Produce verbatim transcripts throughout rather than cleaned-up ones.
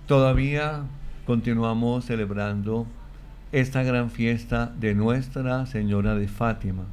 Todavía continuamos celebrando esta gran fiesta de Nuestra Señora de Fátima,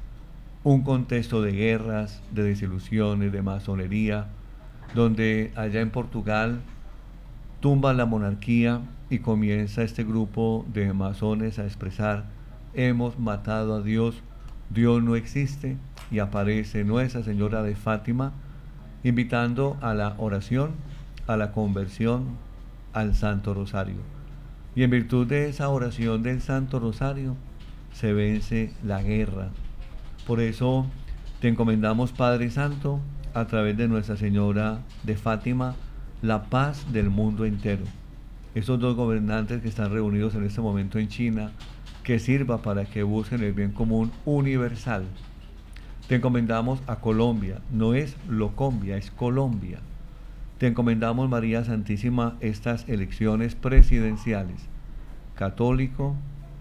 un contexto de guerras, de desilusiones, de masonería, donde allá en Portugal tumba la monarquía y comienza este grupo de masones a expresar: hemos matado a Dios, Dios no existe, y aparece Nuestra Señora de Fátima invitando a la oración, a la conversión, al Santo Rosario. Y en virtud de esa oración del Santo Rosario se vence la guerra. Por eso te encomendamos, Padre Santo, a través de Nuestra Señora de Fátima, la paz del mundo entero. Estos dos gobernantes que están reunidos en este momento en China, que sirva para que busquen el bien común universal. Te encomendamos a Colombia, no es Locombia, es Colombia. Te encomendamos, María Santísima, estas elecciones presidenciales. Católico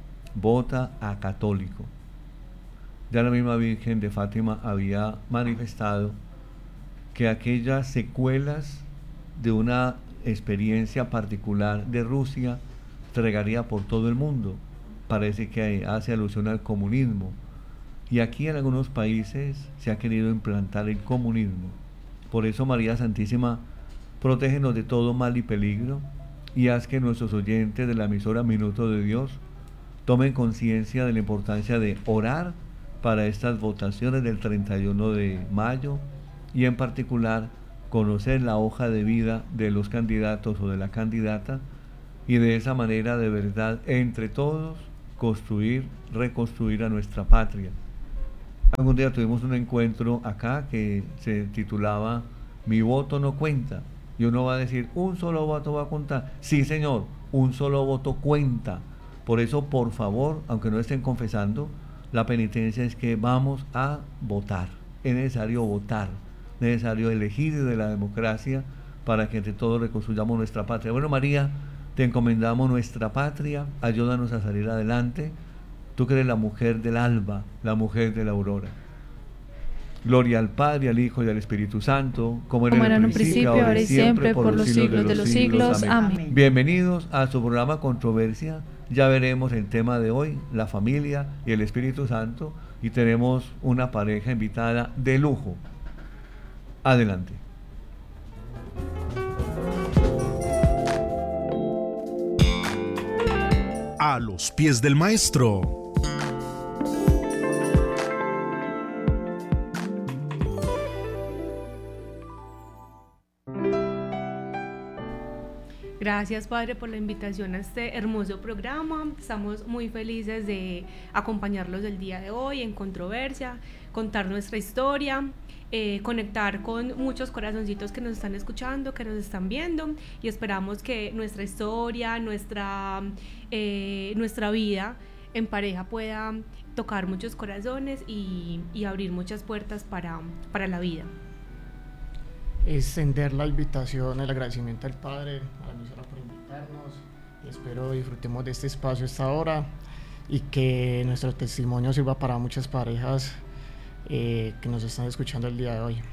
vota a católico. Ya la misma Virgen de Fátima había manifestado que aquellas secuelas de una experiencia particular de Rusia regaría por todo el mundo. Parece que hace alusión al comunismo. Y aquí en algunos países se ha querido implantar el comunismo. Por eso, María Santísima, protégenos de todo mal y peligro, y haz que nuestros oyentes de la emisora Minuto de Dios tomen conciencia de la importancia de orar para estas votaciones del treinta y uno de mayo, y en particular conocer la hoja de vida de los candidatos o de la candidata, y de esa manera de verdad entre todos construir, reconstruir a nuestra patria. Algún día tuvimos un encuentro acá que se titulaba Mi voto no cuenta, y uno va a decir: un solo voto va a contar. Sí, señor, un solo voto cuenta. Por eso, por favor, aunque no estén confesando, la penitencia es que vamos a votar. Es necesario votar, es necesario elegir de la democracia para que entre todos reconstruyamos nuestra patria. Bueno, María, te encomendamos nuestra patria, ayúdanos a salir adelante. Tú que eres la mujer del alba, la mujer de la aurora. Gloria al Padre, al Hijo y al Espíritu Santo, como era Como en era el en un principio, principio, ahora y siempre, por los siglos de los siglos. Amén. Bienvenidos a su programa Controversia. Ya veremos el tema de hoy, la familia y el Espíritu Santo, y tenemos una pareja invitada de lujo. Adelante. A los pies del maestro. Gracias, Padre, por la invitación a este hermoso programa. Estamos muy felices de acompañarlos el día de hoy en Controversia, contar nuestra historia, eh, conectar con muchos corazoncitos que nos están escuchando, que nos están viendo, y esperamos que nuestra historia, nuestra, eh, nuestra vida en pareja pueda tocar muchos corazones y, y abrir muchas puertas para, para la vida. Extender la invitación, el agradecimiento al Padre, a la emisora por invitarnos, y espero disfrutemos de este espacio esta hora y que nuestro testimonio sirva para muchas parejas eh, que nos están escuchando el día de hoy.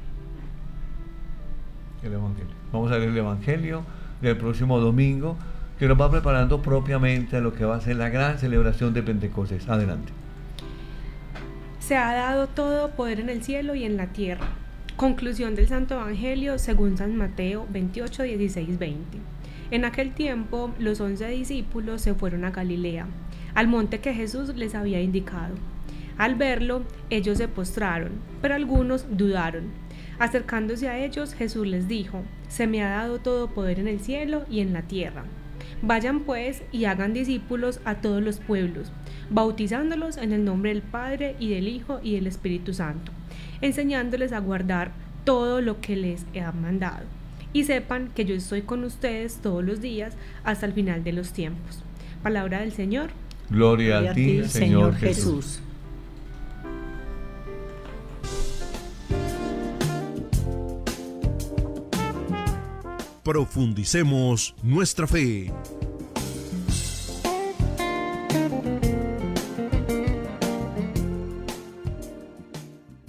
El Evangelio. Vamos a ver el Evangelio del próximo domingo, que nos va preparando propiamente a lo que va a ser la gran celebración de Pentecostés. Adelante. Se ha dado todo poder en el cielo y en la tierra. Conclusión del Santo Evangelio según San Mateo veintiocho, dieciséis, veinte. En aquel tiempo los once discípulos se fueron a Galilea, al monte que Jesús les había indicado. Al verlo, ellos se postraron, pero algunos dudaron. Acercándose a ellos, Jesús les dijo: Se me ha dado todo poder en el cielo y en la tierra. Vayan pues y hagan discípulos a todos los pueblos, bautizándolos en el nombre del Padre y del Hijo y del Espíritu Santo, enseñándoles a guardar todo lo que les he mandado. Y sepan que yo estoy con ustedes todos los días hasta el final de los tiempos. Palabra del Señor. Gloria, Gloria a ti, Señor, Señor Jesús. Jesús. Profundicemos nuestra fe.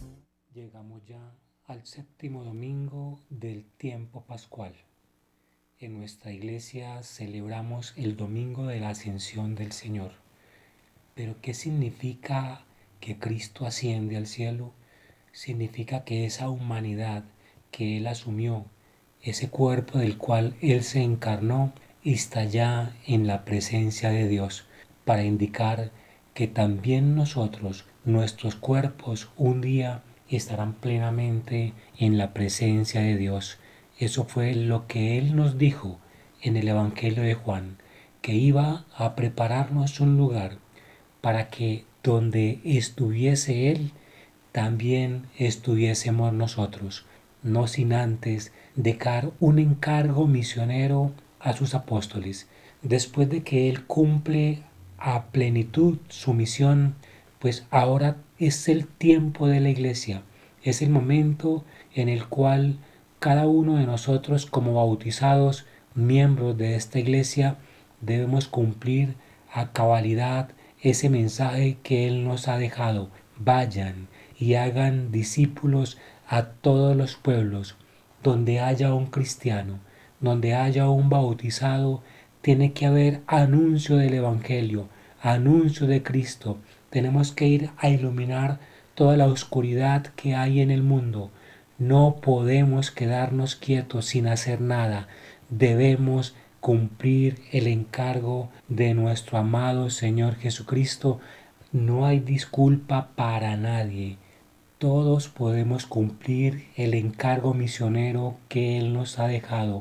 Llegamos ya al séptimo domingo del tiempo pascual. en nuestra iglesia celebramos el Domingo de la Ascensión del Señor. Pero ¿qué significa que Cristo asciende al cielo? Significa que esa humanidad que Él asumió, ese cuerpo del cual Él se encarnó, está ya en la presencia de Dios, para indicar que también nosotros, nuestros cuerpos, un día estarán plenamente en la presencia de Dios. Eso fue lo que Él nos dijo en el Evangelio de Juan, que iba a prepararnos un lugar para que donde estuviese Él, también estuviésemos nosotros, no sin antes dejar un encargo misionero a sus apóstoles. Después de que Él cumple a plenitud su misión, pues ahora es el tiempo de la iglesia, es el momento en el cual cada uno de nosotros como bautizados, miembros de esta iglesia, debemos cumplir a cabalidad ese mensaje que Él nos ha dejado. Vayan y hagan discípulos a todos los pueblos. Donde haya un cristiano, donde haya un bautizado, tiene que haber anuncio del Evangelio, anuncio de Cristo. Tenemos que ir a iluminar toda la oscuridad que hay en el mundo. No podemos quedarnos quietos sin hacer nada. Debemos cumplir el encargo de nuestro amado Señor Jesucristo. No hay disculpa para nadie. Todos podemos cumplir el encargo misionero que Él nos ha dejado.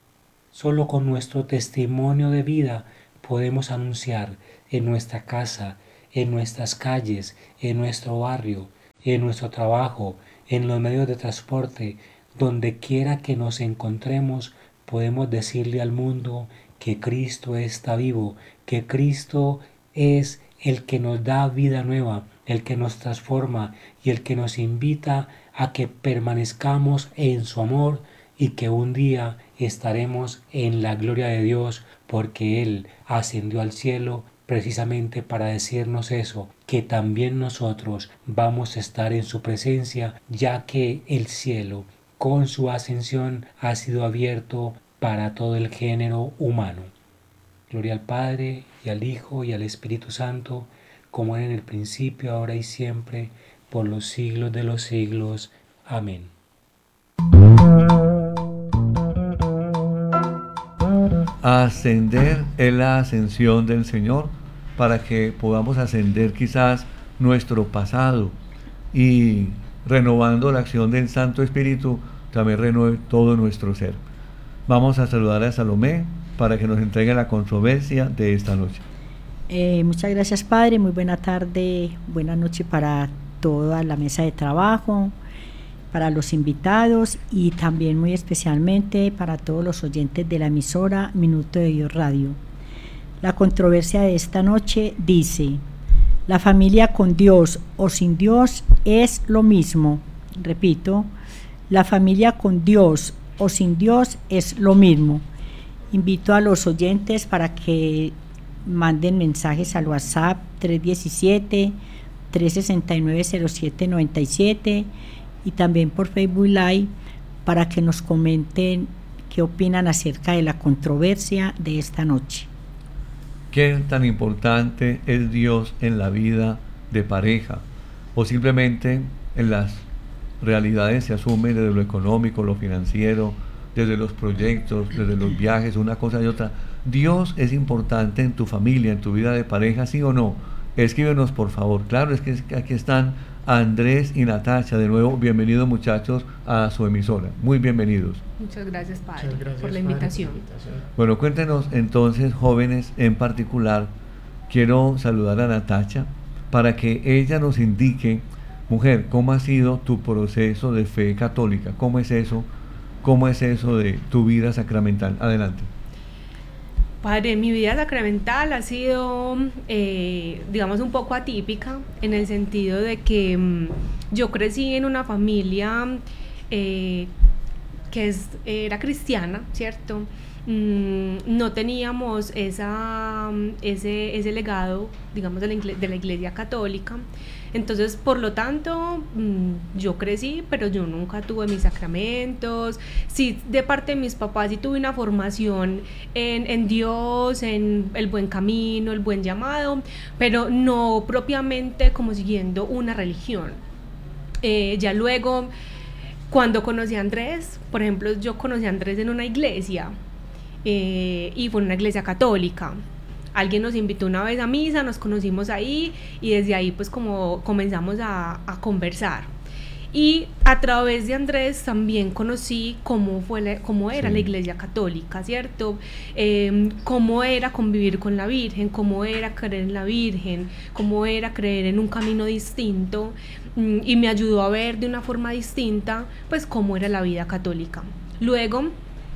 Solo con nuestro testimonio de vida podemos anunciar en nuestra casa, en nuestras calles, en nuestro barrio, en nuestro trabajo, en los medios de transporte, donde quiera que nos encontremos, podemos decirle al mundo que Cristo está vivo, que Cristo es el que nos da vida nueva, el que nos transforma y el que nos invita a que permanezcamos en su amor y que un día estaremos en la gloria de Dios, porque Él ascendió al cielo precisamente para decirnos eso, que también nosotros vamos a estar en su presencia, ya que el cielo con su ascensión ha sido abierto para todo el género humano. Gloria al Padre, y al Hijo, y al Espíritu Santo, como era en el principio, ahora y siempre, por los siglos de los siglos. Amén. Ascender es la ascensión del Señor, para que podamos ascender quizás nuestro pasado y renovando la acción del Santo Espíritu, también renueve todo nuestro ser. Vamos a saludar a Salomé para que nos entregue la controversia de esta noche. Eh, muchas gracias, Padre. Muy buena tarde, buena noche para toda la mesa de trabajo, para los invitados y también muy especialmente para todos los oyentes de la emisora Minuto de Dios Radio. La controversia de esta noche dice: la familia con Dios o sin Dios es lo mismo. Repito, la familia con Dios o sin Dios es lo mismo. Invito a los oyentes para que manden mensajes al WhatsApp tres uno siete, tres seis nueve, cero siete nueve siete y también por Facebook Live para que nos comenten qué opinan acerca de la controversia de esta noche. ¿Qué tan importante es Dios en la vida de pareja? O simplemente en las realidades se asume desde lo económico, lo financiero, desde los proyectos, desde los viajes, una cosa y otra. ¿Dios es importante en tu familia, en tu vida de pareja, sí o no? Escríbenos, por favor. Claro, es que aquí están Andrés y Natacha. De nuevo, bienvenidos, muchachos, a su emisora. Muy bienvenidos. Muchas gracias, Padre, Muchas gracias, por la Padre, invitación. por la invitación. Bueno, cuéntenos entonces, jóvenes en particular. Quiero saludar a Natacha para que ella nos indique, mujer, ¿cómo ha sido tu proceso de fe católica? ¿Cómo es eso? ¿Cómo es eso de tu vida sacramental? Adelante. Padre, mi vida sacramental ha sido, eh, digamos, un poco atípica, en el sentido de que mmm, yo crecí en una familia eh, que es, era cristiana, ¿cierto? Mm, no teníamos esa, ese, ese legado, digamos, de la, igle- de la Iglesia Católica. Entonces, por lo tanto, yo crecí, pero yo nunca tuve mis sacramentos. Sí, de parte de mis papás sí tuve una formación en, en Dios, en el buen camino, el buen llamado, pero no propiamente como siguiendo una religión. Eh, ya luego, cuando conocí a Andrés, por ejemplo, yo conocí a Andrés en una iglesia, eh, y fue una iglesia católica. Alguien nos invitó una vez a misa, nos conocimos ahí y desde ahí pues como comenzamos a, a conversar. Y a través de Andrés también conocí cómo, fue la, cómo era sí. la iglesia católica, ¿cierto? Eh, cómo era convivir con la Virgen, cómo era creer en la Virgen, cómo era creer en un camino distinto, y me ayudó a ver de una forma distinta pues cómo era la vida católica. Luego,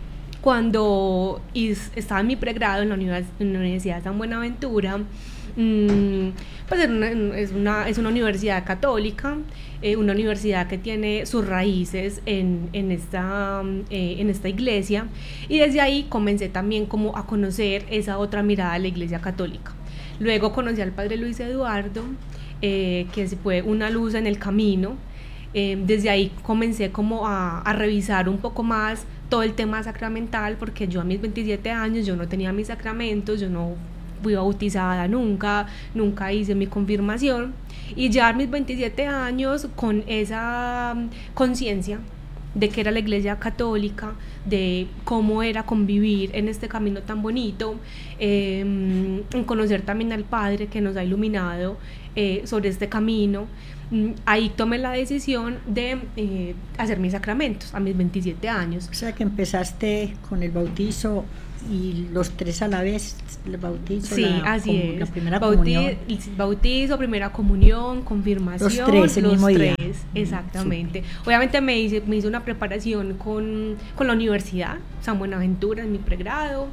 cuando estaba en mi pregrado en la, univers- en la Universidad de San Buenaventura, mmm, pues es una, es, una, es una universidad católica, eh, una universidad que tiene sus raíces en, en, esta, eh, en esta iglesia, y desde ahí comencé también como a conocer esa otra mirada de la iglesia católica. Luego conocí al padre Luis Eduardo, eh, que fue una luz en el camino. Eh, desde ahí comencé como a, a revisar un poco más todo el tema sacramental, porque yo a mis veintisiete años yo no tenía mis sacramentos, yo no fui bautizada nunca, nunca hice mi confirmación, y ya a mis veintisiete años con esa conciencia de que era la iglesia católica, de cómo era convivir en este camino tan bonito, eh, en conocer también al Padre que nos ha iluminado eh, sobre este camino. Ahí tomé la decisión de eh, hacer mis sacramentos a mis veintisiete años. O sea que empezaste con el bautizo y los tres a la vez, el bautizo, sí, la, así como, es. la primera Bauti- comunión. Bautizo, primera comunión, confirmación. Los tres, el los mismo tres, día. exactamente. Super. Obviamente me hice, me hice una preparación con, con la universidad, San Buenaventura, en mi pregrado,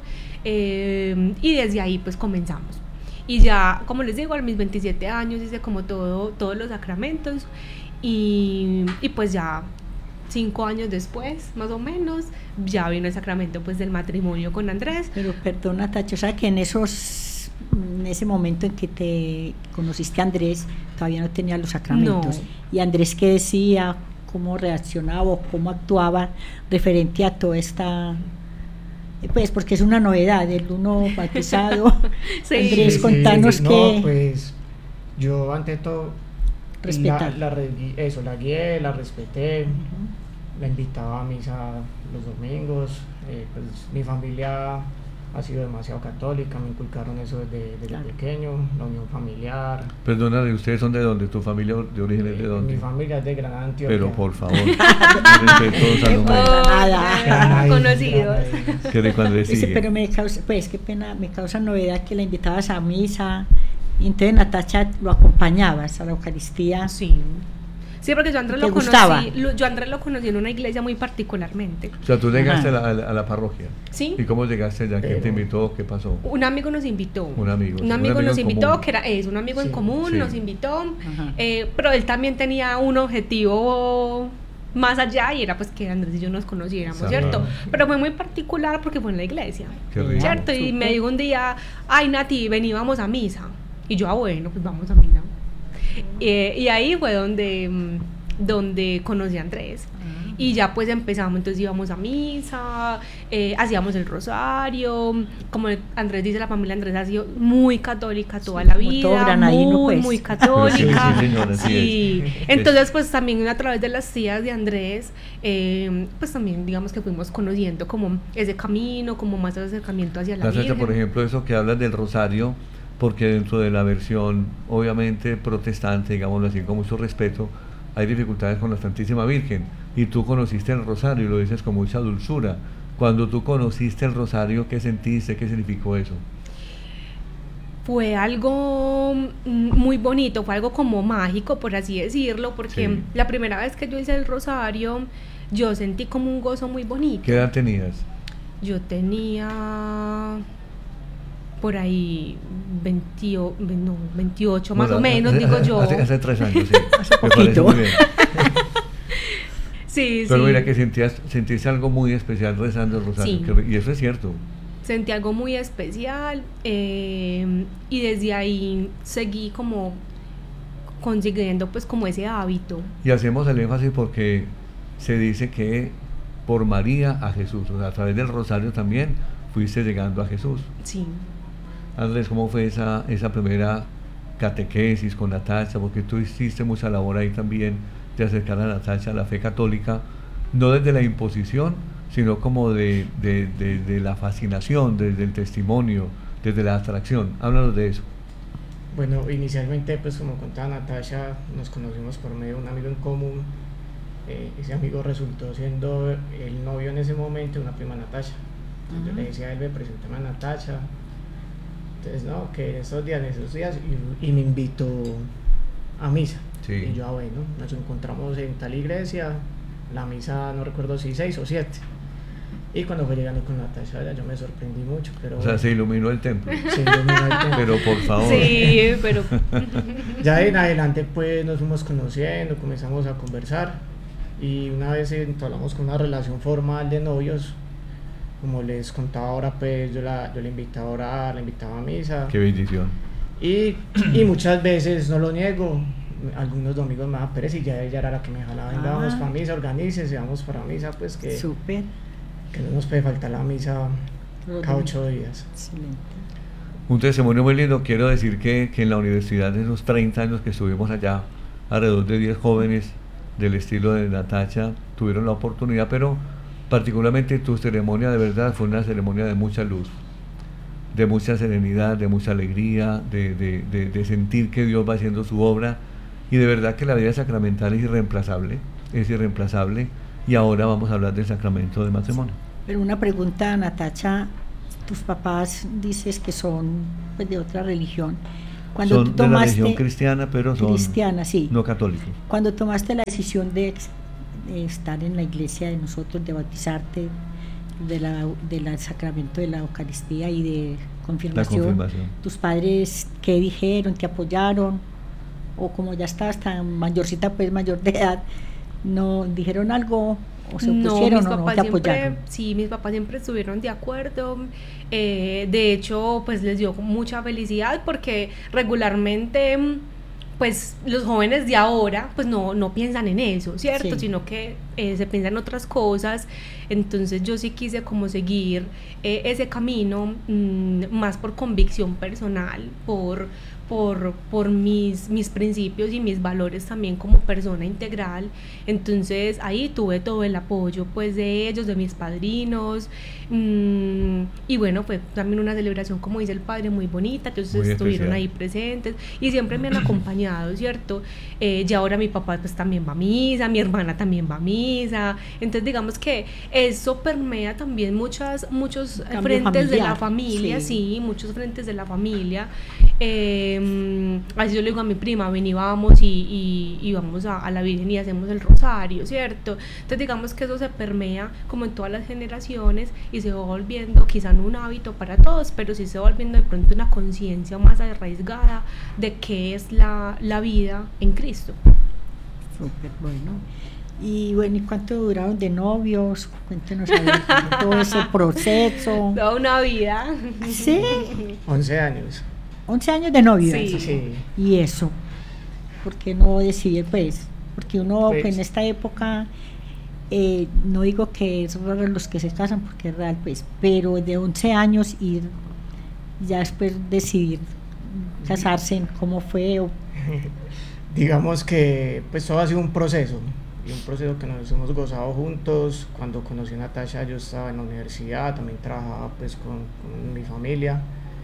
eh, y desde ahí pues comenzamos. Y ya, como les digo, a mis veintisiete años hice como todo, todos los sacramentos, y, y pues ya cinco años después, más o menos, ya vino el sacramento pues del matrimonio con Andrés. Pero perdona, Tacho, o sea que en esos en ese momento en que te conociste a Andrés, todavía no tenía los sacramentos. No. Y Andrés, ¿qué decía? ¿Cómo reaccionaba o cómo actuaba referente a toda esta... Pues porque es una novedad, el uno bautizado. Sí. Andrés, Sí, contanos sí, que... No, pues yo ante todo Respetar. La, la, eso, la guié, la respeté, Uh-huh. la invitaba a misa los domingos, eh, pues mi familia ha sido demasiado católica, me inculcaron eso desde, desde Claro. pequeño, la unión familiar. Perdónale, ¿ustedes son de dónde? ¿Tu familia de origen es de Eh, dónde? Mi familia es de Granada, Antioquia. Pero por favor, respetos a los Oh, maestros. nada. Granada, Conocidos. Granada. Que de cuando Dice, sigue. pero me causa, pues qué pena, me causa novedad que la invitabas a misa, y entonces Natacha lo acompañabas a la Eucaristía. Sí. Sí, porque yo a Andrés ¿Te lo gustaba? conocí, lo, yo a Andrés lo conocí en una iglesia muy particularmente. O sea, tú llegaste a Ajá. la, a la- a la parroquia. ¿Sí? ¿Y cómo llegaste allá? ¿Quién Eh, te invitó? ¿Qué pasó? Un amigo nos invitó. Un amigo, sí, Un amigo un amigo nos en invitó, común. que era es un amigo en Sí, común, sí. nos invitó, Ajá. eh, pero él también tenía un objetivo más allá, y era pues que Andrés y yo nos conociéramos, Ajá. ¿cierto? Pero fue muy particular porque fue en la iglesia, Qué rico. ¿cierto? Y Súper. me dijo un día, ay Nati, veníamos a misa. Y yo, ah bueno, pues vamos a misa. Eh, y ahí fue donde, mm, donde conocí a Andrés. Y ya pues empezamos, entonces íbamos a misa, eh, hacíamos el rosario, como Andrés dice, la familia Andrés ha sido muy católica toda Sí, la como vida, todo granadino, muy, pues. muy católica. Sí, sí, señora, así Sí. es. Entonces pues también a través de las tías de Andrés, eh, pues también digamos que fuimos conociendo como ese camino, como más acercamiento hacia la Natacha, Virgen. por ejemplo, eso que hablas del rosario, porque dentro de la versión, obviamente, protestante, digámoslo así, con mucho respeto, hay dificultades con la Santísima Virgen, y tú conociste el rosario y lo dices con mucha dulzura. Cuando tú conociste el rosario, ¿qué sentiste? ¿Qué significó eso? Fue algo mm, muy bonito, fue algo como mágico, por así decirlo, porque Sí. la primera vez que yo hice el rosario, yo sentí como un gozo muy bonito. ¿Qué edad tenías? Yo tenía por ahí veintiocho, no, veintiocho más Bueno, o menos, hace- digo yo. Hace, hace tres años, sí. Hace Me parece poquito. muy bien. Sí, Pero sí. mira que sentías, sentiste algo muy especial rezando el rosario, Sí. que- y eso es cierto. Sentí algo muy especial, eh, y desde ahí seguí como consiguiendo pues como ese hábito. Y hacemos el énfasis porque se dice que por María a Jesús, o sea, a través del rosario también fuiste llegando a Jesús. Sí. Andrés, ¿cómo fue esa, esa primera catequesis con Natacha? Porque tú hiciste mucha labor ahí también de acercar a Natacha a la fe católica, no desde la imposición, sino como de, de, de, de la fascinación, desde el testimonio, desde la atracción. Háblanos de eso. Bueno, inicialmente, pues como contaba Natacha, nos conocimos por medio de un amigo en común. Eh, ese amigo resultó siendo el novio en ese momento de una prima Natacha. Uh-huh. Yo le decía a él, me preséntame a Natacha. Entonces, no, que en esos días, en esos días, y, y me invitó a misa. Sí. Y yo, ah, bueno, nos encontramos en tal iglesia, la misa, no recuerdo si seis o siete. Y cuando fue llegando con Natacha, ya yo me sorprendí mucho, pero... O sea, se iluminó el templo. Se iluminó el templo. Pero por favor. Sí, pero... Ya en adelante, pues, nos fuimos conociendo, comenzamos a conversar, y una vez entablamos con una relación formal de novios. Como les contaba ahora, pues, yo la, yo la invitaba a orar, la invitaba a misa. Qué bendición. Y, y muchas veces, no lo niego, algunos domingos me daba pereza y ya ella era la que me jalaba, venga, vamos para misa, organícese, vamos para misa, pues que... Súper. Que no nos puede faltar la misa cada ocho días. Excelente. Un testimonio muy lindo. Quiero decir que, que en la universidad, de esos treinta años que estuvimos allá, alrededor de diez jóvenes del estilo de Natacha tuvieron la oportunidad, pero particularmente tu ceremonia de verdad fue una ceremonia de mucha luz, de mucha serenidad, de mucha alegría, de, de, de, de sentir que Dios va haciendo su obra, y de verdad que la vida sacramental es irreemplazable, es irreemplazable. Y ahora vamos a hablar del sacramento del matrimonio. Pero una pregunta, Natacha, tus papás dices que son, pues, de otra religión. Cuando son tú de la tomaste, religión cristiana, pero son cristiana, sí. no católicos. Cuando tomaste la decisión de, de estar en la iglesia de nosotros, de bautizarte, de la, del sacramento de la Eucaristía y de confirmación, La confirmación, ¿tus padres qué dijeron? ¿Te apoyaron? O como ya estabas tan mayorcita, pues mayor de edad, ¿no dijeron algo o se opusieron no, o no te apoyaron? Siempre, sí, mis papás siempre estuvieron de acuerdo. Eh, de hecho, pues les dio mucha felicidad porque regularmente, pues los jóvenes de ahora, pues no, no piensan en eso, ¿cierto? Sí. Sino que eh, se piensan en otras cosas. Entonces yo sí quise como seguir eh, ese camino, mmm, más por convicción personal, por... por, por mis, mis principios y mis valores también como persona integral. Entonces ahí tuve todo el apoyo pues de ellos, de mis padrinos, mmm, y bueno, fue también una celebración, como dice el padre, muy bonita. Entonces muy estuvieron especial. Ahí presentes y siempre me han acompañado, ¿cierto? Eh, y ahora mi papá pues también va a misa, mi hermana también va a misa. Entonces digamos que eso permea también muchas, muchos Cambio frentes familiar. de la familia, sí. sí, muchos frentes de la familia. Eh, así yo le digo a mi prima, ven y vamos y, y, y vamos a, a la Virgen y hacemos el rosario, ¿cierto? Entonces digamos que eso se permea como en todas las generaciones y se va volviendo quizá no un hábito para todos, pero sí se va volviendo de pronto una conciencia más arraigada de qué es la, la vida en Cristo. Súper bueno. Y bueno, ¿y cuánto duraron de novios? Cuéntenos todo ese proceso. Toda una vida. Sí. once años. once años de novio. Sí. sí. ¿Y eso? ¿Por qué no decidir, pues? Porque uno pues, pues, en esta época, eh, no digo que es raro los que se casan, porque es real, pues, pero de once años y ya después decidir casarse, ¿cómo fue? Digamos que pues todo ha sido un proceso, y un proceso que nos hemos gozado juntos. Cuando conocí a Natacha yo estaba en la universidad, también trabajaba pues con, con mi familia.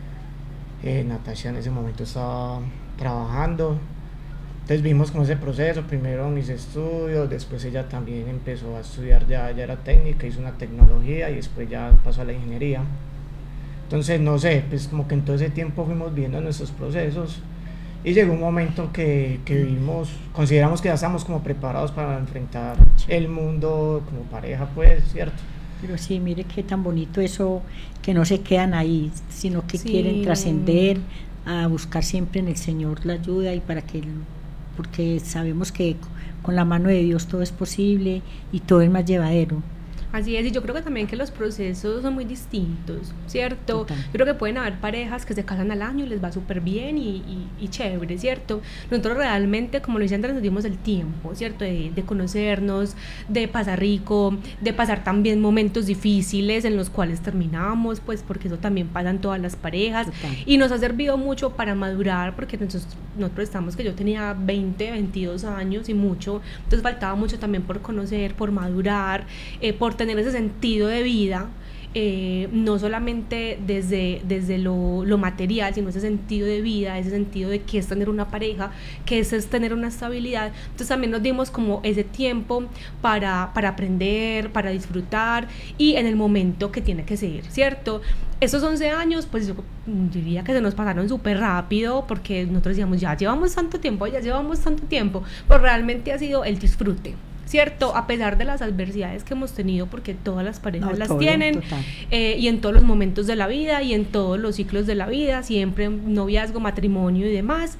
Eh, Natacha en ese momento estaba trabajando, entonces vimos con ese proceso, primero mis estudios, después ella también empezó a estudiar, ya, ya era técnica, hizo una tecnología y después ya pasó a la ingeniería. Entonces no sé, pues como que en todo ese tiempo fuimos viendo nuestros procesos y llegó un momento que, que vimos, consideramos que ya estamos como preparados para enfrentar el mundo como pareja, pues, ¿cierto? Pero sí, mire qué tan bonito eso, que no se quedan ahí, sino que sí. quieren trascender, a buscar siempre en el Señor la ayuda, y para que, porque sabemos que con la mano de Dios todo es posible y todo es más llevadero. Así es, y yo creo que también que los procesos son muy distintos, ¿cierto? Total. Yo creo que pueden haber parejas que se casan al año y les va súper bien y, y, y chévere, ¿cierto? Nosotros realmente, como lo dice Andrés, nos dimos el tiempo, ¿cierto? De, de conocernos, de pasar rico, de pasar también momentos difíciles en los cuales terminamos, pues porque eso también pasa en todas las parejas. Total. Y nos ha servido mucho para madurar, porque nosotros, nosotros estamos, que yo tenía veinte, veintidós años y mucho, entonces faltaba mucho también por conocer, por madurar, eh, por tener tener ese sentido de vida, eh, no solamente desde, desde lo, lo material, sino ese sentido de vida, ese sentido de qué es tener una pareja, qué es, es tener una estabilidad. Entonces también nos dimos como ese tiempo para, para aprender, para disfrutar y en el momento que tiene que ser, ¿cierto? Esos once años, pues yo diría que se nos pasaron súper rápido, porque nosotros decíamos, ya llevamos tanto tiempo, ya llevamos tanto tiempo, pero realmente ha sido el disfrute, ¿cierto? A pesar de las adversidades que hemos tenido, porque todas las parejas No, las todo, tienen, eh, y en todos los momentos de la vida y en todos los ciclos de la vida, siempre noviazgo, matrimonio y demás,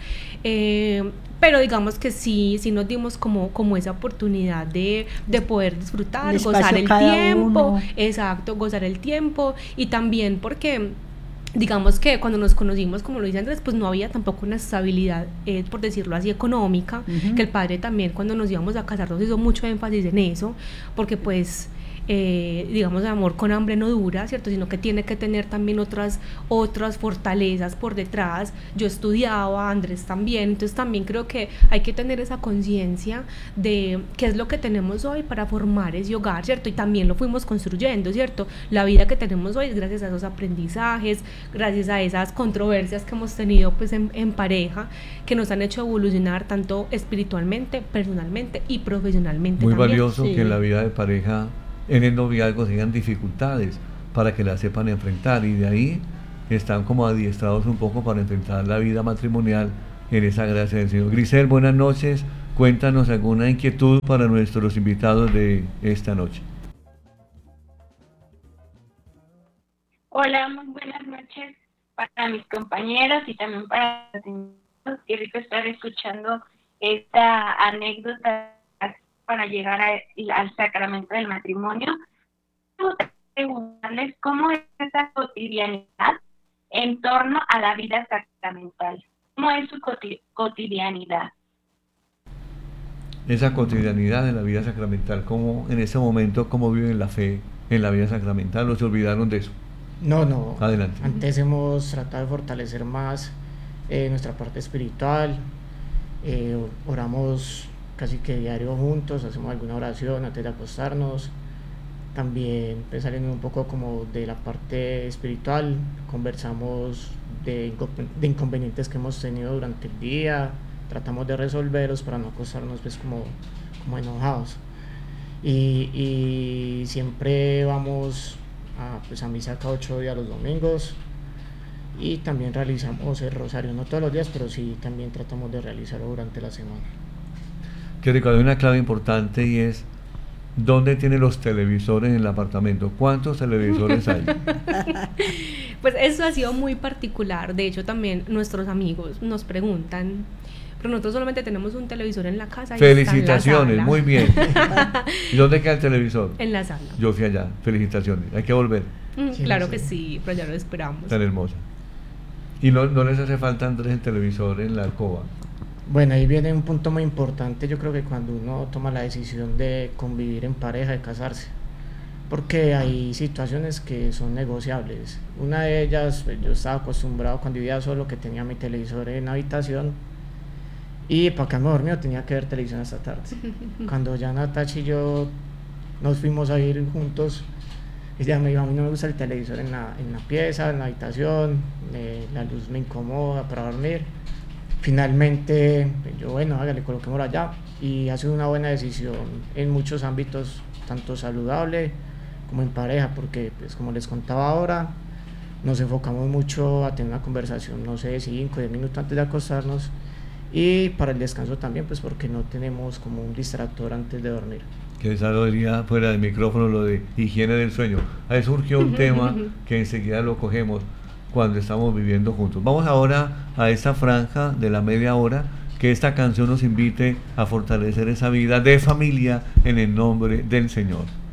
eh, pero digamos que sí, sí nos dimos como, como esa oportunidad de, de poder disfrutar, gozar el tiempo, uno. Exacto, gozar el tiempo, y también porque digamos que cuando nos conocimos, como lo dice Andrés, pues no había tampoco una estabilidad, eh, por decirlo así, económica, uh-huh. que el padre también cuando nos íbamos a casar nos hizo mucho énfasis en eso, porque pues eh, digamos, el amor con hambre no dura, ¿cierto? Sino que tiene que tener también otras, otras fortalezas por detrás. Yo estudiaba, Andrés también, entonces también creo que hay que tener esa conciencia de qué es lo que tenemos hoy para formar ese hogar, ¿cierto? Y también lo fuimos construyendo, ¿cierto? La vida que tenemos hoy es gracias a esos aprendizajes, gracias a esas controversias que hemos tenido pues en, en pareja, que nos han hecho evolucionar tanto espiritualmente, personalmente y profesionalmente. Muy también. valioso Sí. que en la vida de pareja, en el noviazgo, tengan dificultades para que las sepan enfrentar, y de ahí están como adiestrados un poco para enfrentar la vida matrimonial en esa gracia del Señor. Grisel, buenas noches, cuéntanos alguna inquietud para nuestros invitados de esta noche. Hola, muy buenas noches para mis compañeros y también para los invitados. Qué rico estar escuchando esta anécdota para llegar a, al sacramento del matrimonio. Quiero preguntarles cómo es esa cotidianidad en torno a la vida sacramental. ¿Cómo es su coti- cotidianidad? Esa cotidianidad de la vida sacramental, ¿cómo en ese momento, cómo viven la fe en la vida sacramental? ¿O se olvidaron de eso? No, no. Adelante. Antes hemos tratado de fortalecer más eh, nuestra parte espiritual, eh, oramos casi que diario juntos, hacemos alguna oración antes de acostarnos, también pues, saliendo un poco como de la parte espiritual, conversamos de, de inconvenientes que hemos tenido durante el día, tratamos de resolverlos para no acostarnos pues como, como enojados, y, y siempre vamos a, pues, a misa cada ocho días los domingos, y también realizamos el rosario, no todos los días, pero sí también tratamos de realizarlo durante la semana. Que recuerdo una clave importante, y es ¿dónde tiene los televisores en el apartamento? ¿Cuántos televisores hay? Pues eso ha sido muy particular. De hecho, también nuestros amigos nos preguntan, pero nosotros solamente tenemos un televisor en la casa. Y Felicitaciones, está en la sala. muy bien. ¿Y dónde queda el televisor? En la sala. Yo fui allá, felicitaciones. Hay que volver. Mm, Sí, claro sí. que sí, pero ya lo esperamos. Tan hermosa. ¿Y no, no les hace falta, Andrés, el televisor en la alcoba? Bueno, ahí viene un punto muy importante, yo creo que cuando uno toma la decisión de convivir en pareja, de casarse, porque hay situaciones que son negociables. Una de ellas, pues, yo estaba acostumbrado cuando vivía solo, que tenía mi televisor en la habitación, y para quedarme dormido tenía que ver televisión hasta tarde. Cuando ya Natacha y yo nos fuimos a ir juntos, ella me dijo, a mí no me gusta el televisor en la, en la pieza, en la habitación, eh, la luz me incomoda para dormir. Finalmente, yo, bueno, hágale, coloquémoslo allá, y ha sido una buena decisión en muchos ámbitos, tanto saludable como en pareja, porque, pues, como les contaba ahora, nos enfocamos mucho a tener una conversación, no sé, cinco o diez minutos antes de acostarnos, y para el descanso también, pues, porque no tenemos como un distractor antes de dormir. Que esa lo diría fuera del micrófono, lo de higiene del sueño. Ahí surgió un tema que enseguida lo cogemos cuando estamos viviendo juntos. Vamos ahora a esa franja de la media hora, que esta canción nos invite a fortalecer esa vida de familia en el nombre del Señor.